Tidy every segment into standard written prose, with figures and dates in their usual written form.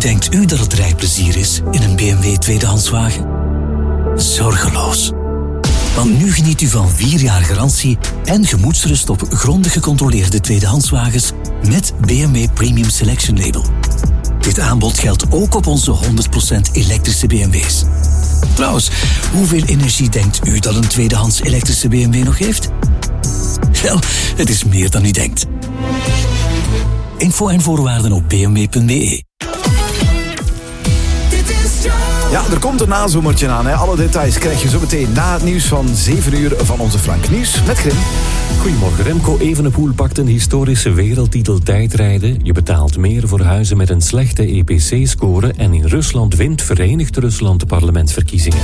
denkt u dat het rijplezier is in een BMW tweedehandswagen? Zorgeloos. Want nu geniet u van 4 jaar garantie en gemoedsrust op grondig gecontroleerde tweedehandswagens met BMW Premium Selection Label. Dit aanbod geldt ook op onze 100% elektrische BMW's. Trouwens, hoeveel energie denkt u dat een tweedehands elektrische BMW nog heeft? Wel, het is meer dan u denkt. Info en voorwaarden op bmw.be. Ja, er komt een nazomertje aan. Hè. Alle details krijg je zo meteen na het nieuws van 7 uur van onze Frank. Nieuws met Grim. Goedemorgen. Remco Evenepoel pakt een historische wereldtitel tijdrijden. Je betaalt meer voor huizen met een slechte EPC-score. En in Rusland wint Verenigd Rusland de parlementsverkiezingen.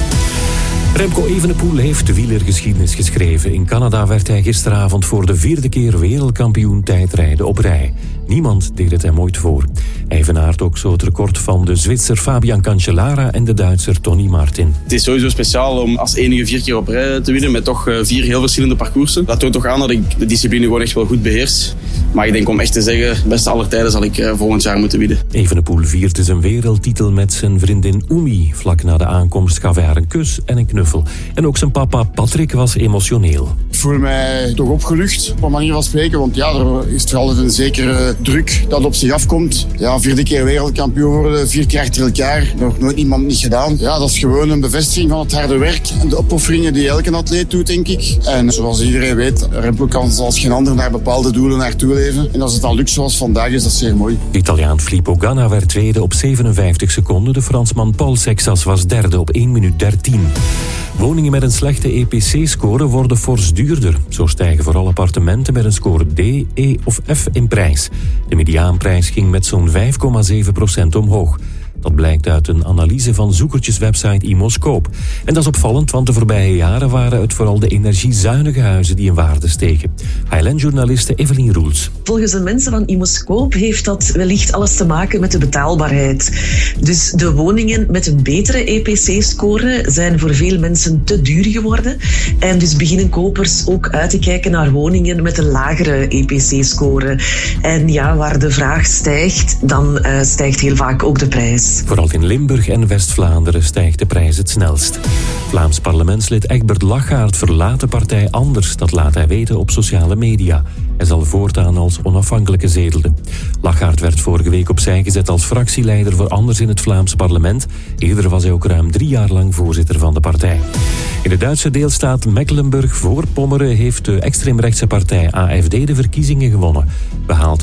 Remco Evenepoel heeft de wielergeschiedenis geschreven. In Canada werd hij gisteravond voor de 4e keer wereldkampioen tijdrijden op rij. Niemand deed het hem ooit voor. Hij evenaart ook zo het record van de Zwitser Fabian Cancellara en de Duitser Tony Martin. Het is sowieso speciaal om als enige 4 keer op rij te winnen met toch 4 heel verschillende parcoursen. Dat toont toch aan dat ik de discipline gewoon echt wel goed beheers. Maar ik denk om echt te zeggen, beste aller tijden zal ik volgend jaar moeten winnen. Evenepoel vierde zijn wereldtitel met zijn vriendin Oemi. Vlak na de aankomst gaf hij haar een kus en een knuffel. En ook zijn papa Patrick was emotioneel. Ik voel mij toch opgelucht, op een manier van spreken. Want ja, er is toch altijd een zekere druk dat op zich afkomt. Ja, 4e keer wereldkampioen worden, 4 keer achter elkaar. Nog nooit iemand niet gedaan. Ja, dat is gewoon een bevestiging van het harde werk en de opofferingen die elke atleet doet, denk ik. En zoals iedereen weet, Remco kan zoals geen ander naar bepaalde doelen naartoe leven. En als het dan lukt zoals vandaag is, dat zeer mooi. De Italiaan Filippo Ganna werd tweede op 57 seconden. De Fransman Paul Sexas was derde op 1 minuut 13. Woningen met een slechte EPC-score worden fors duurder. Zo stijgen vooral appartementen met een score D, E of F in prijs. De mediaanprijs ging met zo'n 5,7% omhoog. Dat blijkt uit een analyse van zoekertjeswebsite Imoscope. En dat is opvallend, want de voorbije jaren waren het vooral de energiezuinige huizen die in waarde stegen. Highland-journaliste Evelien Roels. Volgens de mensen van Imoscope heeft dat wellicht alles te maken met de betaalbaarheid. Dus de woningen met een betere EPC-score zijn voor veel mensen te duur geworden. En dus beginnen kopers ook uit te kijken naar woningen met een lagere EPC-score. En ja, waar de vraag stijgt, dan stijgt heel vaak ook de prijs. Vooral in Limburg en West-Vlaanderen stijgt de prijs het snelst. Vlaams parlementslid Egbert Lachaert verlaat de partij Anders. Dat laat hij weten op sociale media. Hij zal voortaan als onafhankelijke zetelen. Lachaert werd vorige week opzij gezet als fractieleider voor Anders in het Vlaams parlement. Eerder was hij ook ruim 3 jaar lang voorzitter van de partij. In de Duitse deelstaat Mecklenburg-Voorpommeren heeft de extreemrechtse partij AfD de verkiezingen gewonnen. Behaalt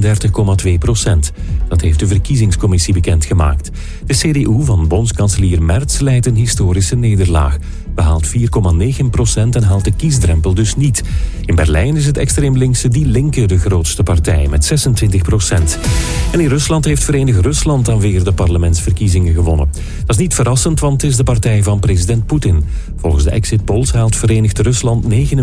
38,2%. Dat heeft de verkiezingscommissie bekendgemaakt. De CDU van bondskanselier Merz leidt een historische nederlaag. Behaalt 4,9% en haalt de kiesdrempel dus niet. In Berlijn is het extreem linkse Die Linke de grootste partij met 26%. En in Rusland heeft Verenigd Rusland dan weer de parlementsverkiezingen gewonnen. Dat is niet verrassend, want het is de partij van president Poetin. Volgens de exit polls haalt Verenigd Rusland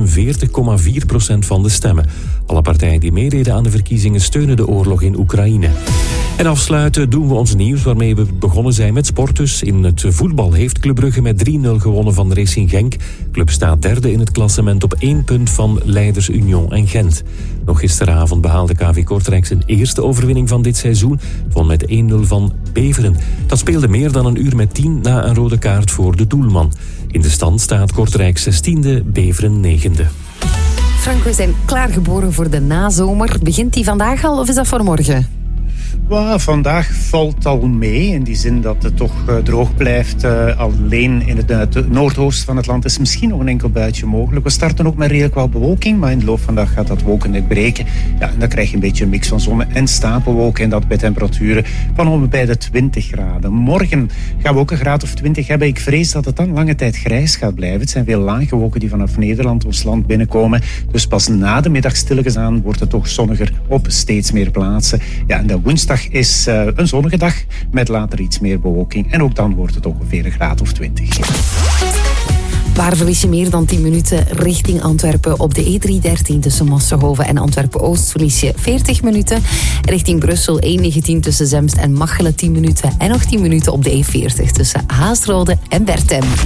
49,4% van de stemmen. Alle partijen die meededen aan de verkiezingen steunen de oorlog in Oekraïne. En afsluiten doen we ons nieuws waarmee we begonnen zijn met sport dus. In het voetbal heeft Club Brugge met 3-0 gewonnen van Racing Genk. Club staat derde in het klassement op 1 punt van leiders Union en Gent. Nog gisteravond behaalde KV Kortrijk zijn eerste overwinning van dit seizoen. Won met 1-0 van Beveren. Dat speelde meer dan een uur met 10 na een rode kaart voor de doelman. In de stand staat Kortrijk 16e, Beveren 9e. Frank, we zijn klaargeboren voor de nazomer. Begint die vandaag al of is dat voor morgen? Vandaag valt al mee, in die zin dat het toch droog blijft. Alleen in het noordoosten van het land is misschien nog een enkel buitje mogelijk. We starten ook met redelijk wat bewolking, maar in de loop van de dag gaat dat wolkennet breken. Ja, en dan krijg je een beetje een mix van zon en stapelwolken. En dat bij temperaturen van bij de 20 graden. Morgen gaan we ook een graad of 20 hebben. Ik vrees dat het dan lange tijd grijs gaat blijven. Het zijn veel lage wolken die vanaf Nederland ons land binnenkomen. Dus pas na de middag stilletjes aan wordt het toch zonniger op steeds meer plaatsen. Ja, en de woensdag is een zonnige dag met later iets meer bewolking. En ook dan wordt het ongeveer een graad of 20. Waar verlies je meer dan 10 minuten richting Antwerpen? Op de E313 tussen Mosselhoven en Antwerpen-Oost verlies je 40 minuten. Richting Brussel E19 tussen Zemst en Machelen 10 minuten. En nog 10 minuten op de E40 tussen Haasrode en Bertem.